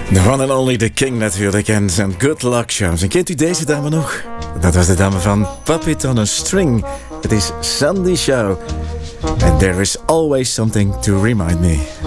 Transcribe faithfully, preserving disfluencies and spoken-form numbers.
The one and only The King natuurlijk en zijn Good Luck Charms. En kent u deze dame nog? Dat was de dame van Puppet on a String. Het is Sandy Shaw. And there is always something to remind me.